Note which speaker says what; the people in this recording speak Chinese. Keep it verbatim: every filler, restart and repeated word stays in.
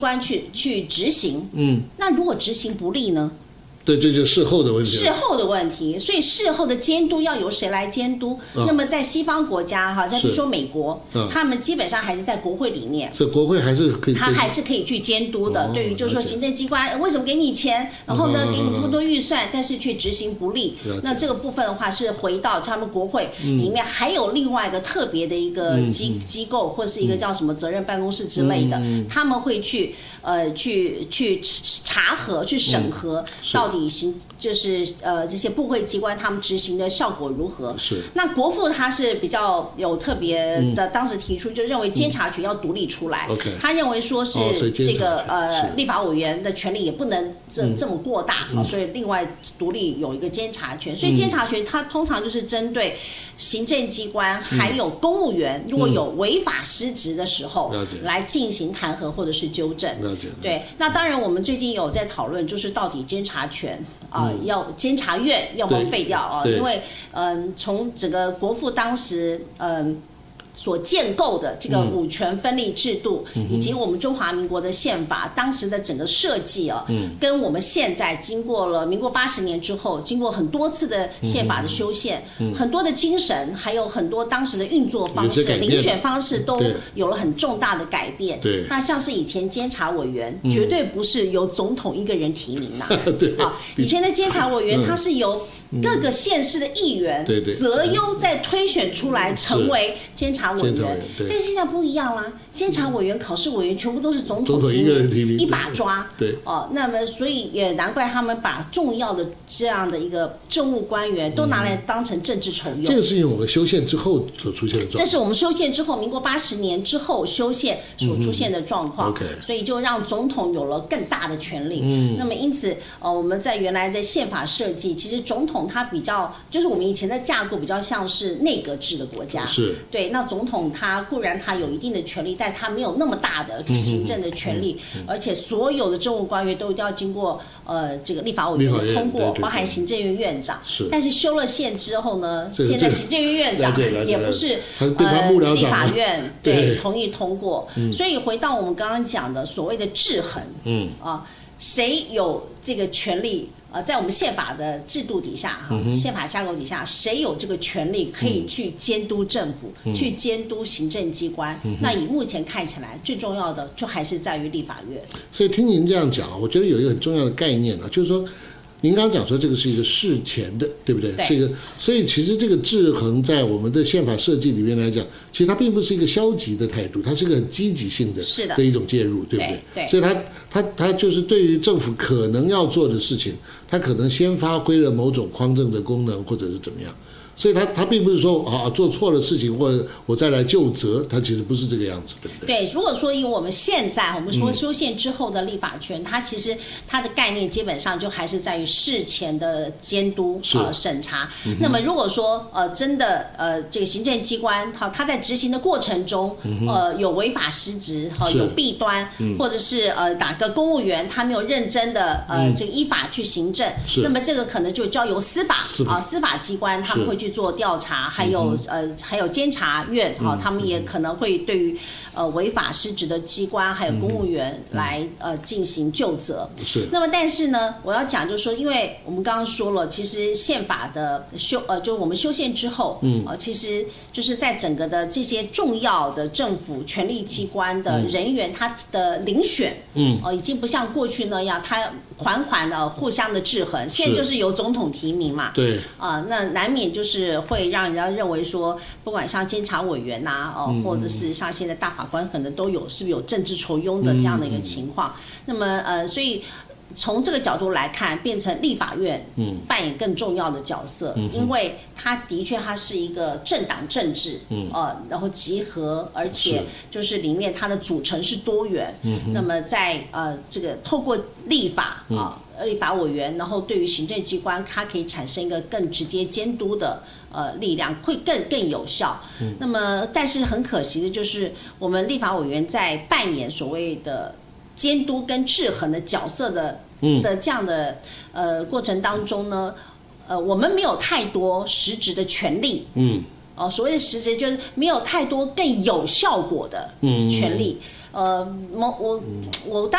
Speaker 1: 官去去执行，嗯，那如果执行不力呢？
Speaker 2: 对，这就是事后的问题。
Speaker 1: 事后的问题，所以事后的监督要由谁来监督？嗯、那么在西方国家哈，再比如说美国，嗯、他们基本上还是在国会里面，
Speaker 2: 所以国会还是可以，
Speaker 1: 他还是可以去监督的。哦、对于就是说行政机关为什么给你钱，然后呢、嗯、给你这么多预算，但是却执行不力，那这个部分的话是回到他们国会里面，还有另外一个特别的一个机、嗯、机构，或是一个叫什么责任办公室之类的，嗯、他们会去呃去去查核、去审核，到底行就。就是呃这些部会机关他们执行的效果如何？
Speaker 2: 是。
Speaker 1: 那国父他是比较有特别的，嗯、当时提出就认为监察权要独立出来。
Speaker 2: OK、嗯。
Speaker 1: 他认为说是这个、哦、呃立法委员的权力也不能这、嗯、这么过大，嗯、所以另外独立有一个监察权。所以监察权它通常就是针对行政机关还有公务员，如果有违法失职的时候，
Speaker 2: 嗯、
Speaker 1: 来进行弹劾或者是纠正。
Speaker 2: 了解。
Speaker 1: 对。那当然我们最近有在讨论，就是到底监察权啊。呃嗯要监察院要不要废掉啊？因为嗯，从整个国父当时嗯所建构的这个五权分立制度，嗯、以及我们中华民国的宪法当时的整个设计啊，嗯、跟我们现在经过了民国八十年之后，经过很多次的宪法的修宪，嗯、很多的精神，还有很多当时的运作方式、遴选方式都有了很重大的改变。
Speaker 2: 对，
Speaker 1: 那像是以前监察委员、嗯、绝对不是由总统一个人提名的、啊，
Speaker 2: 对
Speaker 1: 啊，以前的监察委员他是由各个县市的议员择优再推选出来成为监察委员，但是现在不一样啦。监察委员、考试委员全部都是总统提名，一把抓。
Speaker 2: 对，
Speaker 1: 哦，那么所以也难怪他们把重要的这样的一个政务官员都拿来当成政治筹用。
Speaker 2: 这个是因为我们修宪之后所出现的状况。
Speaker 1: 这是我们修宪之后，民国八十年之后修宪所出现的状况。
Speaker 2: OK，
Speaker 1: 所以就让总统有了更大的权力。嗯，那么因此，呃，我们在原来的宪法设计，其实总统他比较，就是我们以前的架构比较像是内阁制的国家。
Speaker 2: 是。对，
Speaker 1: 那总统他固然他有一定的权力，但是他没有那么大的行政的权力，嗯嗯嗯、而且所有的政务官员都一定要经过呃这个立法委员的通过，包含行政院院长。
Speaker 2: 是。
Speaker 1: 但是修了宪之后呢，现在行政院院长也不是呃立法院对同意通过，嗯、所以回到我们刚刚讲的所谓的制衡，嗯啊，谁有这个权利？呃，在我们宪法的制度底下，哈、嗯，宪法架构底下，谁有这个权利可以去监督政府，嗯、去监督行政机关？嗯、那以目前看起来，最重要的就还是在于立法院。
Speaker 2: 所以听您这样讲，我觉得有一个很重要的概念呢，就是说，您刚刚讲说这个是一个事前的，对不对？
Speaker 1: 对。
Speaker 2: 是一个，所以其实这个制衡在我们的宪法设计里面来讲，其实它并不是一个消极的态度，它是一个很积极性的
Speaker 1: 是的
Speaker 2: 的一种介入，对不对？
Speaker 1: 对。对
Speaker 2: 所以它它它就是对于政府可能要做的事情，它可能先发挥了某种匡正的功能，或者是怎么样。所以他他并不是说啊做错了事情或者我再来就责，他其实不是这个样子，对不对？
Speaker 1: 对，如果说以我们现在我们说修宪之后的立法权，嗯、它其实它的概念基本上就还是在于事前的监督呃审查。嗯、那么如果说呃真的呃这个行政机关好，它在执行的过程中，嗯、呃有违法失职哈，有弊端，嗯、或者是呃哪个公务员他没有认真的呃、嗯、这个依法去行政，那么这个可能就交由司法啊司法机关他们会去做调查，还有、嗯、呃还有监察院哈、嗯，他们也可能会对于呃违法失职的机关还有公务员来、嗯、呃进行究责。
Speaker 2: 是。
Speaker 1: 那么但是呢，我要讲就是说，因为我们刚刚说了，其实宪法的修呃，就我们修宪之后，嗯，呃，其实就是在整个的这些重要的政府权力机关的人员，他的遴选，嗯，呃，已经不像过去那样，他缓缓的互相的制衡，现在就是由总统提名嘛，
Speaker 2: 对，
Speaker 1: 啊、呃，那难免就是会让人家认为说，不管像监察委员呐、啊，哦、呃，或者是像现在大法官，可能都有是不是有政治酬庸的这样的一个情况？嗯、那么呃，所以。从这个角度来看，变成立法院扮演更重要的角色，嗯、因为它的确它是一个政党政治，嗯、呃，然后集合，而且就是里面它的组成是多元。嗯、那么在呃这个透过立法啊、呃，立法委员，然后对于行政机关，它可以产生一个更直接监督的呃力量，会更更有效。嗯、那么但是很可惜的就是，我们立法委员在扮演所谓的监督跟制衡的角色的的这样的呃过程当中呢，呃，我们没有太多实质的权利，嗯，哦、呃，所谓的实质就是没有太多更有效果的权利，嗯、呃，我我我当。